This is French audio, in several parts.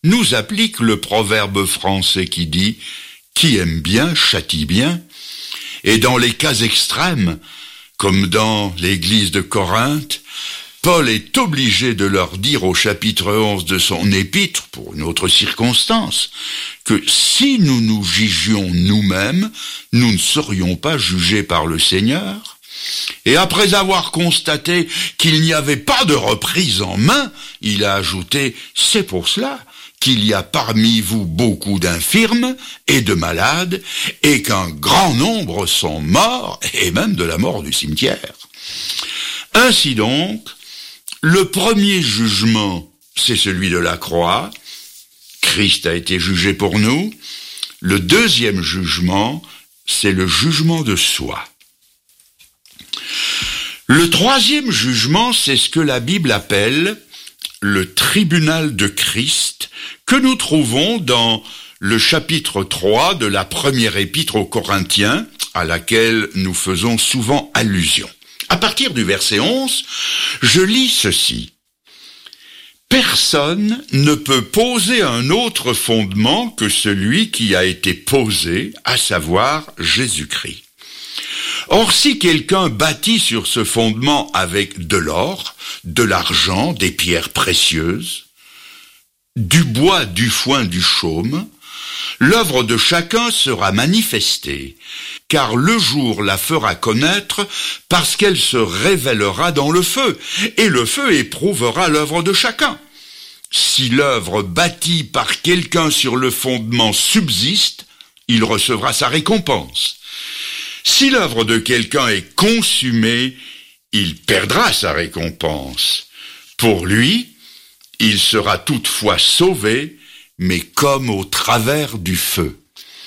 nous applique le proverbe français qui dit « Qui aime bien, châtie bien ». Et dans les cas extrêmes, comme dans l'église de Corinthe, Paul est obligé de leur dire au chapitre 11 de son épître, pour une autre circonstance, que si nous nous jugions nous-mêmes, nous ne serions pas jugés par le Seigneur. Et après avoir constaté qu'il n'y avait pas de reprise en main, il a ajouté « C'est pour cela qu'il y a parmi vous beaucoup d'infirmes et de malades, et qu'un grand nombre sont morts, et même de la mort du cimetière. » Ainsi donc, le premier jugement, c'est celui de la croix. Christ a été jugé pour nous. Le deuxième jugement, c'est le jugement de soi. Le troisième jugement, c'est ce que la Bible appelle le tribunal de Christ, que nous trouvons dans le chapitre 3 de la première épître aux Corinthiens, à laquelle nous faisons souvent allusion. À partir du verset 11, je lis ceci. « Personne ne peut poser un autre fondement que celui qui a été posé, à savoir Jésus-Christ. Or, si quelqu'un bâtit sur ce fondement avec de l'or, de l'argent, des pierres précieuses, du bois, du foin, du chaume, l'œuvre de chacun sera manifestée, car le jour la fera connaître, parce qu'elle se révélera dans le feu, et le feu éprouvera l'œuvre de chacun. Si l'œuvre bâtie par quelqu'un sur le fondement subsiste, il recevra sa récompense. Si l'œuvre de quelqu'un est consumée, il perdra sa récompense. Pour lui, il sera toutefois sauvé, mais comme au travers du feu.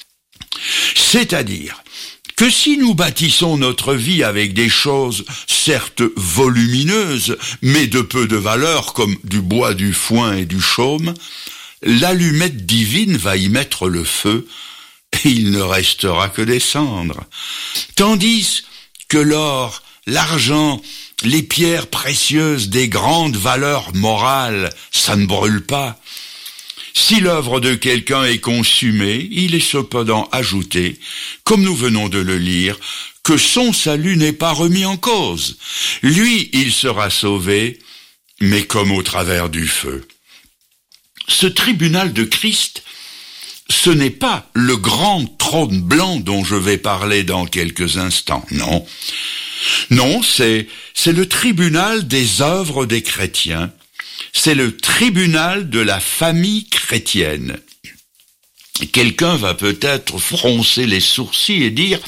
C'est-à-dire que si nous bâtissons notre vie avec des choses certes volumineuses, mais de peu de valeur, comme du bois, du foin et du chaume, l'allumette divine va y mettre le feu, et il ne restera que des cendres. Tandis que l'or, l'argent, les pierres précieuses des grandes valeurs morales, ça ne brûle pas. Si l'œuvre de quelqu'un est consumée, il est cependant ajouté, comme nous venons de le lire, que son salut n'est pas remis en cause. Lui, il sera sauvé, mais comme au travers du feu. Ce tribunal de Christ, ce n'est pas le grand trône blanc dont je vais parler dans quelques instants, non. Non, c'est le tribunal des œuvres des chrétiens. C'est le tribunal de la famille chrétienne. Quelqu'un va peut-être froncer les sourcils et dire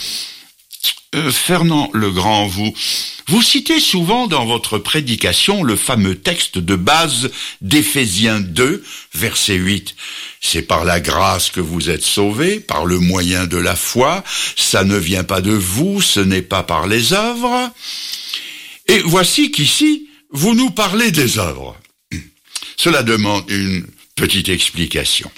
Fernand Legrand, vous citez souvent dans votre prédication le fameux texte de base d'Éphésiens 2, verset 8. C'est par la grâce que vous êtes sauvés, par le moyen de la foi. Ça ne vient pas de vous, ce n'est pas par les œuvres. Et voici qu'ici, vous nous parlez des œuvres. Cela demande une petite explication.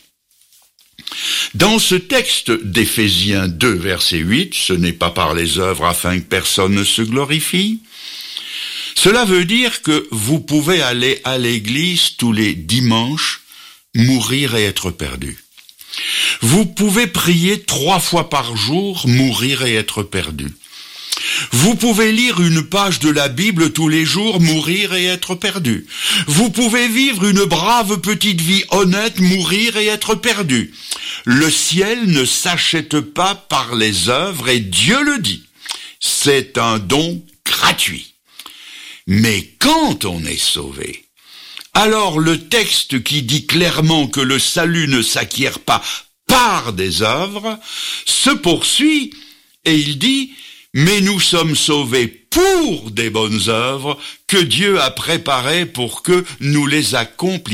Dans ce texte d'Éphésiens 2, verset 8, ce n'est pas par les œuvres afin que personne ne se glorifie. Cela veut dire que vous pouvez aller à l'église tous les dimanches, mourir et être perdu. Vous pouvez prier 3 fois par jour, mourir et être perdu. Vous pouvez lire une page de la Bible tous les jours, mourir et être perdu. Vous pouvez vivre une brave petite vie honnête, mourir et être perdu. Le ciel ne s'achète pas par les œuvres et Dieu le dit. C'est un don gratuit. Mais quand on est sauvé, alors le texte qui dit clairement que le salut ne s'acquiert pas par des œuvres se poursuit et il dit « Mais nous sommes sauvés pour des bonnes œuvres que Dieu a préparées pour que nous les accomplissions. »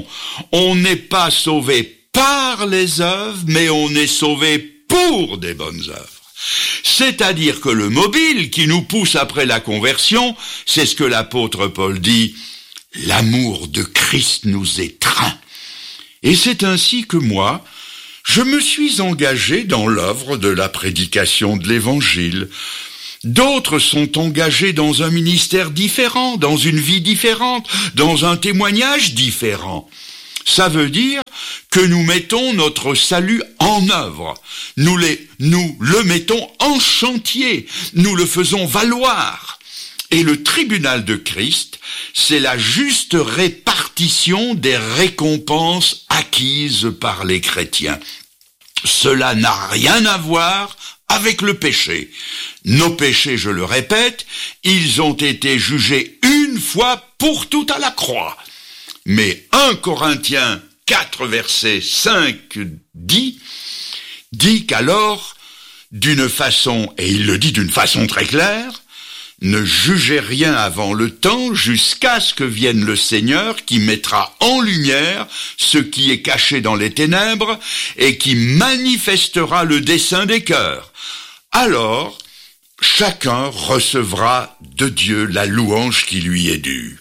On n'est pas sauvé par les œuvres, mais on est sauvé pour des bonnes œuvres. C'est-à-dire que le mobile qui nous pousse après la conversion, c'est ce que l'apôtre Paul dit, « L'amour de Christ nous étreint. » Et c'est ainsi que moi, je me suis engagé dans l'œuvre de la prédication de l'Évangile. D'autres sont engagés dans un ministère différent, dans une vie différente, dans un témoignage différent. Ça veut dire que nous mettons notre salut en œuvre. Nous le mettons en chantier. Nous le faisons valoir. Et le tribunal de Christ, c'est la juste répartition des récompenses acquises par les chrétiens. Cela n'a rien à voir avec le péché. Nos péchés, je le répète, ils ont été jugés une fois pour toutes à la croix. Mais 1 Corinthiens 4, verset 5 dit qu'alors, d'une façon, et il le dit d'une façon très claire, ne jugez rien avant le temps jusqu'à ce que vienne le Seigneur qui mettra en lumière ce qui est caché dans les ténèbres et qui manifestera le dessein des cœurs. Alors, chacun recevra de Dieu la louange qui lui est due.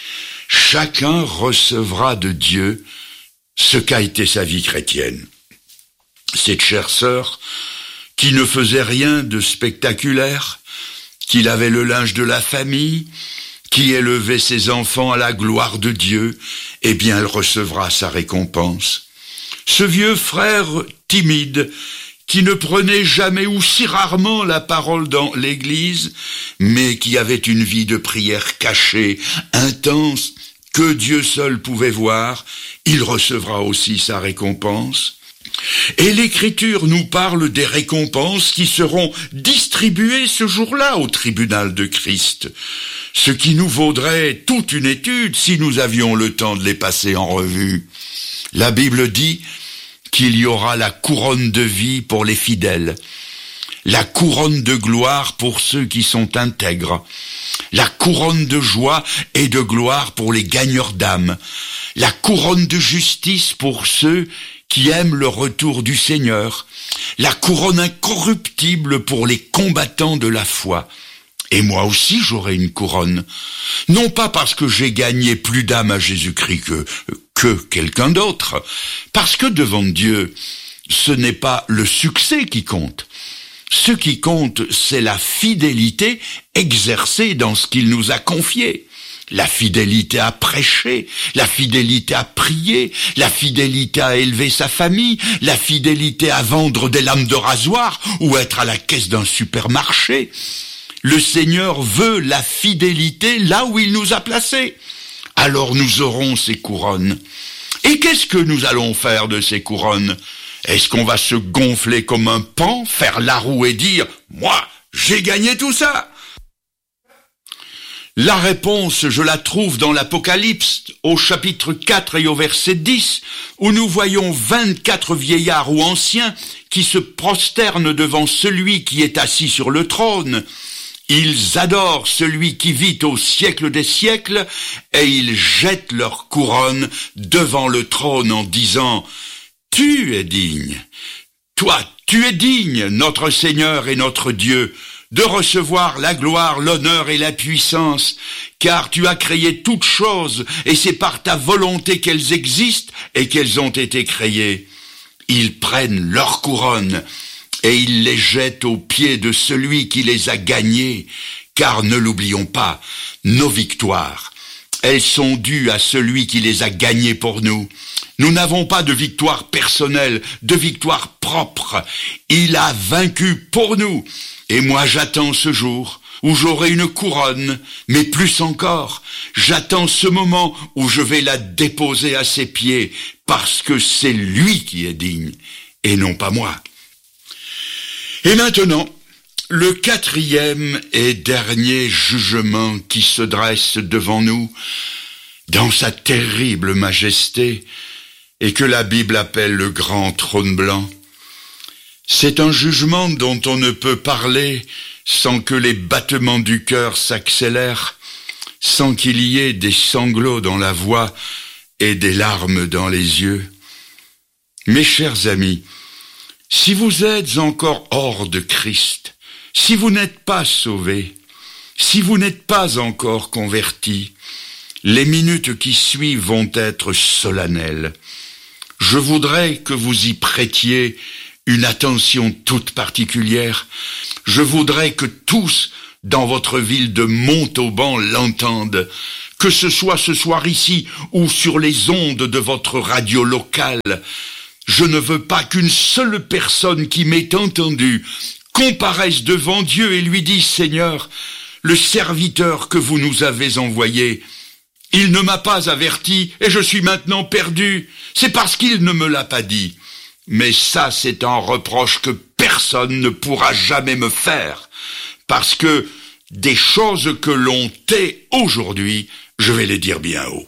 Chacun recevra de Dieu ce qu'a été sa vie chrétienne. Cette chère sœur, qui ne faisait rien de spectaculaire, qui lavait le linge de la famille, qui élevait ses enfants à la gloire de Dieu, eh bien elle recevra sa récompense. Ce vieux frère timide, qui ne prenait jamais ou si rarement la parole dans l'église, mais qui avait une vie de prière cachée, intense, que Dieu seul pouvait voir, il recevra aussi sa récompense. Et l'Écriture nous parle des récompenses qui seront distribuées ce jour-là au tribunal de Christ, ce qui nous vaudrait toute une étude si nous avions le temps de les passer en revue. La Bible dit qu'il y aura la couronne de vie pour les fidèles, la couronne de gloire pour ceux qui sont intègres, la couronne de joie et de gloire pour les gagneurs d'âme, la couronne de justice pour ceux qui aiment le retour du Seigneur, la couronne incorruptible pour les combattants de la foi. Et moi aussi j'aurai une couronne, non pas parce que j'ai gagné plus d'âmes à Jésus-Christ que quelqu'un d'autre, parce que devant Dieu, ce n'est pas le succès qui compte. Ce qui compte, c'est la fidélité exercée dans ce qu'il nous a confié. La fidélité à prêcher, la fidélité à prier, la fidélité à élever sa famille, la fidélité à vendre des lames de rasoir ou être à la caisse d'un supermarché. Le Seigneur veut la fidélité là où il nous a placés. Alors nous aurons ces couronnes. Et qu'est-ce que nous allons faire de ces couronnes? Est-ce qu'on va se gonfler comme un paon, faire la roue et dire « Moi, j'ai gagné tout ça » La réponse, je la trouve dans l'Apocalypse, au chapitre 4 et au verset 10, où nous voyons 24 vieillards ou anciens qui se prosternent devant celui qui est assis sur le trône. Ils adorent celui qui vit au siècle des siècles et ils jettent leur couronne devant le trône en disant « Tu es digne, toi, tu es digne, notre Seigneur et notre Dieu, de recevoir la gloire, l'honneur et la puissance, car tu as créé toutes choses, et c'est par ta volonté qu'elles existent et qu'elles ont été créées. » Ils prennent leur couronne et ils les jettent aux pieds de celui qui les a gagnés, car ne l'oublions pas, nos victoires, elles sont dues à celui qui les a gagnés pour nous. Nous n'avons pas de victoire personnelle, de victoire propre. Il a vaincu pour nous. Et moi, j'attends ce jour où j'aurai une couronne, mais plus encore, j'attends ce moment où je vais la déposer à ses pieds, parce que c'est lui qui est digne, et non pas moi. Et maintenant, le 4e et dernier jugement qui se dresse devant nous, dans sa terrible majesté, et que la Bible appelle le grand trône blanc, c'est un jugement dont on ne peut parler sans que les battements du cœur s'accélèrent, sans qu'il y ait des sanglots dans la voix et des larmes dans les yeux. Mes chers amis, si vous êtes encore hors de Christ, si vous n'êtes pas sauvés, si vous n'êtes pas encore convertis, les minutes qui suivent vont être solennelles. Je voudrais que vous y prêtiez une attention toute particulière. Je voudrais que tous, dans votre ville de Montauban, l'entendent, que ce soit ce soir ici ou sur les ondes de votre radio locale. Je ne veux pas qu'une seule personne qui m'ait entendu comparaisse devant Dieu et lui dise, Seigneur, le serviteur que vous nous avez envoyé, il ne m'a pas averti et je suis maintenant perdu. C'est parce qu'il ne me l'a pas dit. Mais ça, c'est un reproche que personne ne pourra jamais me faire. Parce que des choses que l'on tait aujourd'hui, je vais les dire bien haut.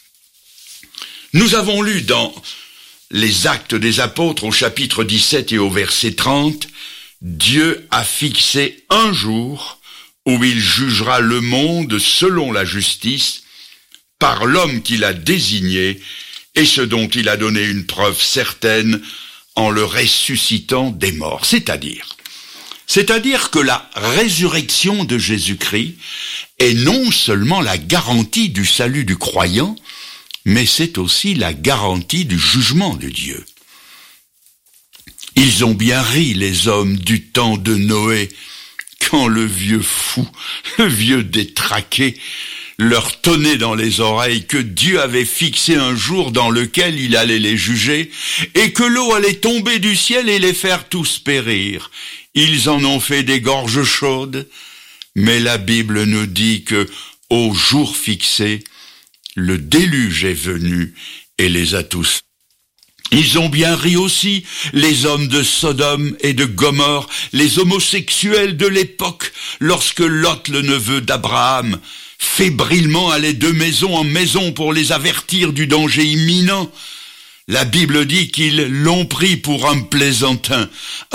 Nous avons lu dans les Actes des Apôtres au chapitre 17 et au verset 30, Dieu a fixé un jour où il jugera le monde selon la justice par l'homme qu'il a désigné et ce dont il a donné une preuve certaine en le ressuscitant des morts. C'est-à-dire que la résurrection de Jésus-Christ est non seulement la garantie du salut du croyant, mais c'est aussi la garantie du jugement de Dieu. Ils ont bien ri, les hommes du temps de Noé, quand le vieux fou, le vieux détraqué, leur tonnait dans les oreilles que Dieu avait fixé un jour dans lequel il allait les juger et que l'eau allait tomber du ciel et les faire tous périr. Ils en ont fait des gorges chaudes, mais la Bible nous dit que, au jour fixé, le déluge est venu et les a tous. Ils ont bien ri aussi, les hommes de Sodome et de Gomorrhe, les homosexuels de l'époque, lorsque Lot, le neveu d'Abraham, fébrilement allait de maison en maison pour les avertir du danger imminent. La Bible dit qu'ils l'ont pris pour un plaisantin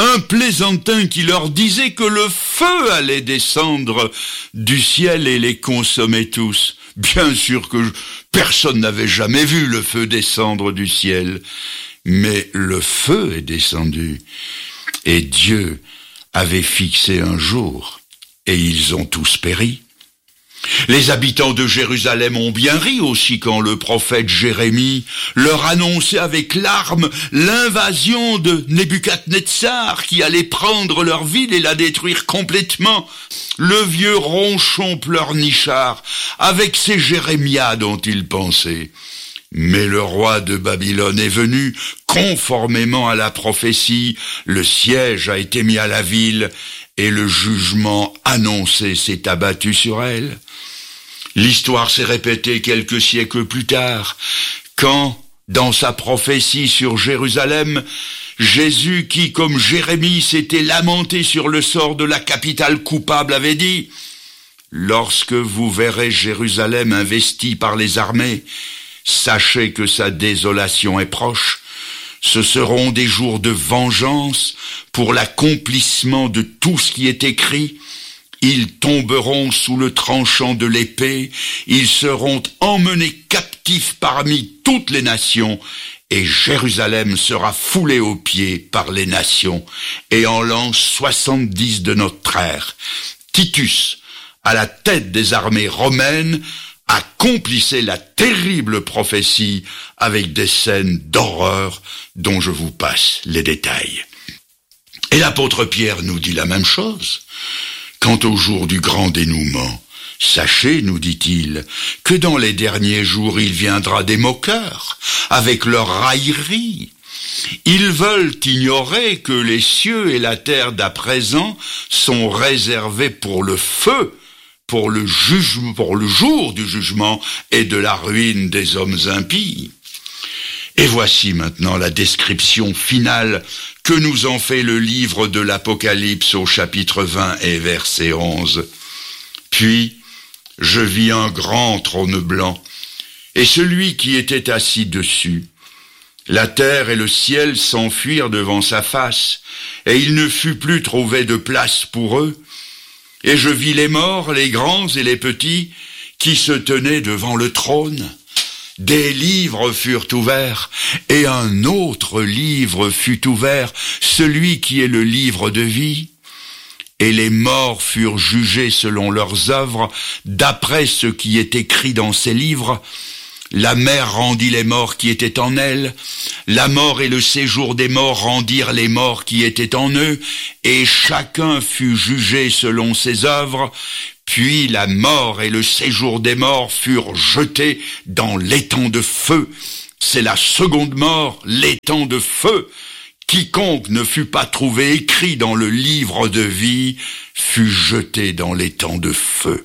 qui leur disait que le feu allait descendre du ciel et les consommer tous. Bien sûr que personne n'avait jamais vu le feu descendre du ciel, mais le feu est descendu et Dieu avait fixé un jour et ils ont tous péri. Les habitants de Jérusalem ont bien ri aussi quand le prophète Jérémie leur annonçait avec larmes l'invasion de Nebuchadnezzar qui allait prendre leur ville et la détruire complètement. Le vieux ronchon pleurnichard avec ses Jérémias dont il pensait. Mais le roi de Babylone est venu, conformément à la prophétie, le siège a été mis à la ville et le jugement annoncé s'est abattu sur elle. L'histoire s'est répétée quelques siècles plus tard, quand, dans sa prophétie sur Jérusalem, Jésus, qui, comme Jérémie, s'était lamenté sur le sort de la capitale coupable, avait dit « Lorsque vous verrez Jérusalem investie par les armées, sachez que sa désolation est proche. Ce seront des jours de vengeance pour l'accomplissement de tout ce qui est écrit. Ils tomberont sous le tranchant de l'épée, ils seront emmenés captifs parmi toutes les nations, et Jérusalem sera foulée aux pieds par les nations. Et en l'an 70 de notre ère, Titus, à la tête des armées romaines, accomplissait la terrible prophétie avec des scènes d'horreur dont je vous passe les détails. Et l'apôtre Pierre nous dit la même chose. Quant au jour du grand dénouement, sachez, nous dit-il, que dans les derniers jours il viendra des moqueurs, avec leur raillerie. Ils veulent ignorer que les cieux et la terre d'à présent sont réservés pour le feu, pour le jour du jugement et de la ruine des hommes impies. Et voici maintenant la description finale que nous en fait le livre de l'Apocalypse au chapitre 20 et verset 11. Puis, je vis un grand trône blanc, et celui qui était assis dessus. La terre et le ciel s'enfuirent devant sa face, et il ne fut plus trouvé de place pour eux. Et je vis les morts, les grands et les petits, qui se tenaient devant le trône. Des livres furent ouverts, et un autre livre fut ouvert, celui qui est le livre de vie. Et les morts furent jugés selon leurs œuvres, d'après ce qui est écrit dans ces livres. La mer rendit les morts qui étaient en elle, la mort et le séjour des morts rendirent les morts qui étaient en eux, et chacun fut jugé selon ses œuvres, puis la mort et le séjour des morts furent jetés dans l'étang de feu. C'est la seconde mort, l'étang de feu. Quiconque ne fut pas trouvé écrit dans le livre de vie fut jeté dans l'étang de feu.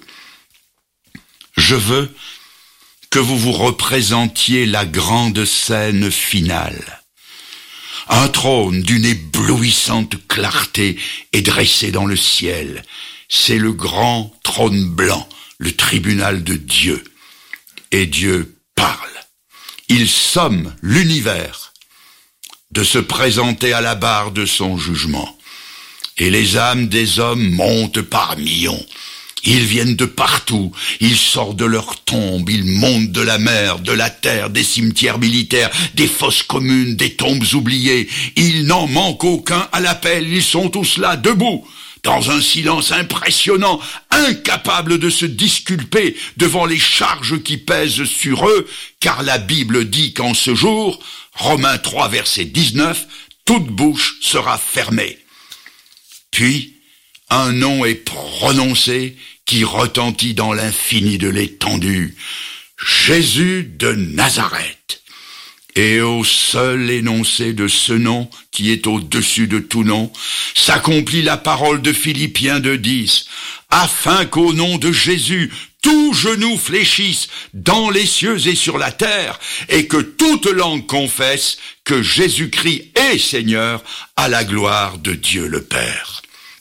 Je veux que vous vous représentiez la grande scène finale. Un trône d'une éblouissante clarté est dressé dans le ciel. C'est le grand trône blanc, le tribunal de Dieu. Et Dieu parle. Il somme l'univers de se présenter à la barre de son jugement. Et les âmes des hommes montent par millions. Ils viennent de partout, ils sortent de leurs tombes, ils montent de la mer, de la terre, des cimetières militaires, des fosses communes, des tombes oubliées. Il n'en manque aucun à l'appel, ils sont tous là, debout, dans un silence impressionnant, incapables de se disculper devant les charges qui pèsent sur eux, car la Bible dit qu'en ce jour, Romains 3, verset 19, toute bouche sera fermée. Puis, un nom est prononcé qui retentit dans l'infini de l'étendue. Jésus de Nazareth. Et au seul énoncé de ce nom, qui est au-dessus de tout nom, s'accomplit la parole de Philippiens 2,10, afin qu'au nom de Jésus, tout genou fléchisse dans les cieux et sur la terre, et que toute langue confesse que Jésus-Christ est Seigneur, à la gloire de Dieu le Père.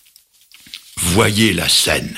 Voyez la scène.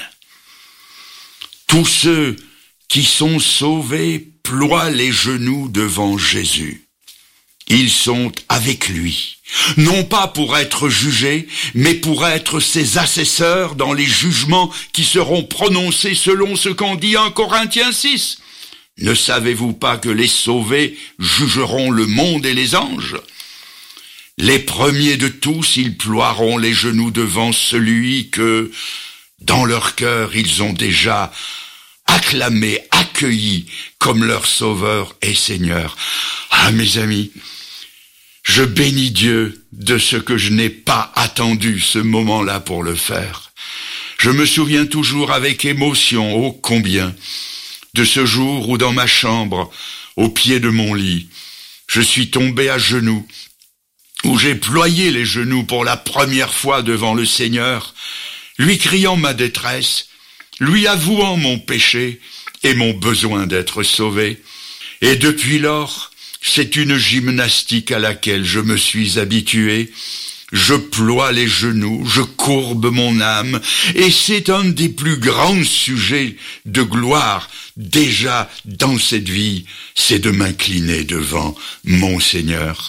Tous ceux qui sont sauvés ploient les genoux devant Jésus. Ils sont avec lui, non pas pour être jugés, mais pour être ses assesseurs dans les jugements qui seront prononcés selon ce qu'en dit 1 Corinthiens 6. Ne savez-vous pas que les sauvés jugeront le monde et les anges ? Les premiers de tous, ils ploieront les genoux devant celui que, dans leur cœur, ils ont déjà acclamé, accueilli comme leur Sauveur et Seigneur. Ah, mes amis, je bénis Dieu de ce que je n'ai pas attendu ce moment-là pour le faire. Je me souviens toujours avec émotion, ô combien, de ce jour où dans ma chambre, au pied de mon lit, je suis tombé à genoux, où j'ai ployé les genoux pour la première fois devant le Seigneur, lui criant ma détresse, lui avouant mon péché et mon besoin d'être sauvé. Et depuis lors, c'est une gymnastique à laquelle je me suis habitué. Je ploie les genoux, je courbe mon âme, et c'est un des plus grands sujets de gloire déjà dans cette vie, c'est de m'incliner devant mon Seigneur.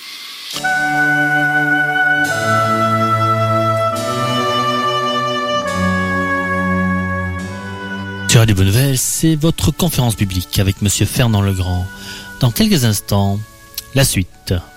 Sur Radio Bonne Nouvelle, c'est votre conférence biblique avec Monsieur Fernand Legrand. Dans quelques instants, la suite.